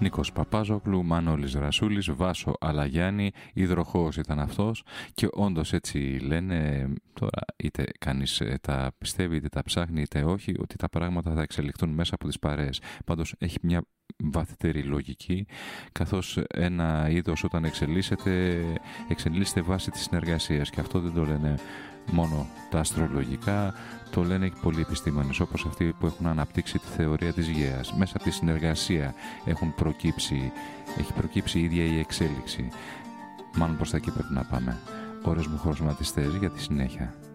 Νίκος Παπάζογλου, Μανώλης Ρασούλης, Βάσο Αλαγιάννη, υδροχόος ήταν αυτός και όντως έτσι λένε, τώρα είτε κανείς τα πιστεύει είτε τα ψάχνει είτε όχι, ότι τα πράγματα θα εξελιχθούν μέσα από τις παρέες. Πάντως έχει μια βαθύτερη λογική, καθώς ένα είδος όταν εξελίσσεται βάσει της συνεργασίας, και αυτό δεν το λένε μόνο τα αστρολογικά, το λένε και πολλοί επιστήμονες, όπως αυτοί που έχουν αναπτύξει τη θεωρία της γέας. Μέσα από τη συνεργασία έχει προκύψει η ίδια η εξέλιξη. Μάλλον προς τα εκεί πρέπει να πάμε. Ώρες μου χρωματιστές για τη συνέχεια.